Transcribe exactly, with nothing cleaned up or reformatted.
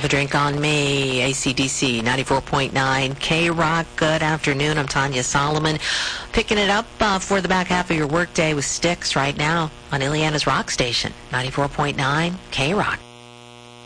Have a Drink on Me, A C D C, ninety-four point nine, K-Rock. Good afternoon. I'm Tanya Solomon. Picking it up uh, for the back half of your workday with Styx right now on Ileana's Rock Station, ninety-four point nine, K-Rock.